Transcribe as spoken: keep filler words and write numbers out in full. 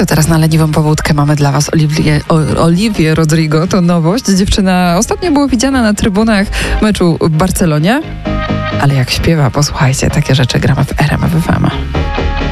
To teraz na leniwą pobudkę mamy dla was Olivię, Olivię Rodrigo. To nowość. Dziewczyna ostatnio była widziana na trybunach meczu w Barcelonie. Ale jak śpiewa, posłuchajcie, takie rzeczy gramy w R M F F M.